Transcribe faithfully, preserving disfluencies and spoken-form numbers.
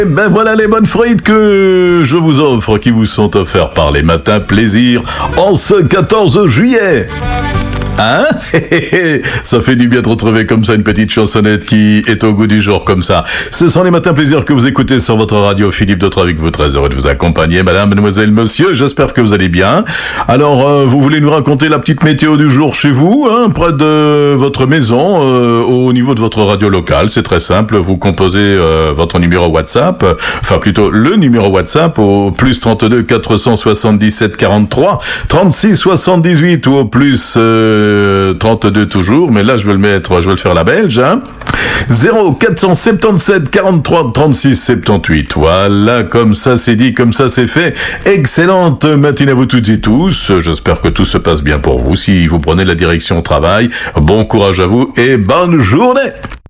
Ben voilà les bonnes frites que je vous offre, qui vous sont offertes par les Matins Plaisir en ce quatorze juillet. Hein? Ça fait du bien de retrouver comme ça une petite chansonnette qui est au goût du jour comme ça. Ce sont les Matins Plaisir que vous écoutez sur votre radio. Philippe Dautre avec vous, très heureux de vous accompagner, madame, mademoiselle, monsieur. J'espère que vous allez bien. Alors, euh, vous voulez nous raconter la petite météo du jour chez vous, hein, près de votre maison, euh, au niveau de votre radio locale. C'est très simple. Vous composez euh, votre numéro WhatsApp, euh, enfin plutôt le numéro WhatsApp au plus trente-deux quatre cent soixante-dix-sept quarante-trois trente-six soixante-dix-huit ou au plus euh, trente-deux toujours, mais là je vais le mettre, je vais le faire la belge, hein. zéro quatre cent soixante-dix-sept quarante-trois trente-six soixante-dix-huit. Voilà, comme ça c'est dit, comme ça c'est fait. Excellente matinée à vous toutes et tous. J'espère que tout se passe bien pour vous. Si vous prenez la direction au travail, bon courage à vous et bonne journée.